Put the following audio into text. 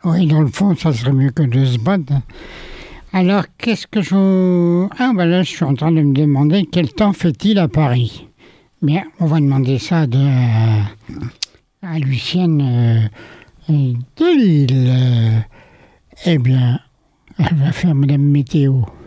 Oui, dans le fond, ça serait mieux que de se battre. Alors, qu'est-ce que je... Ah, ben là, je suis en train de me demander quel temps fait-il à Paris. Bien, on va demander ça à Lucienne de Lille. Eh bien, elle va faire Madame Météo.